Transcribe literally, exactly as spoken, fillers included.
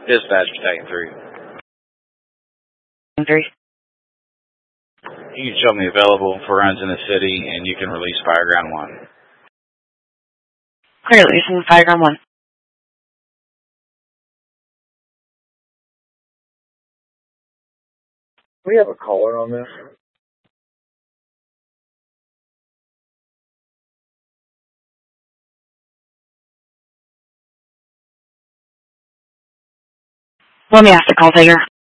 Dispatch Battalion three. Three. You can show me available for runs in the city, and you can release Fireground one. Clear, releasing Fireground one. We have a caller on this. Let me ask the call taker.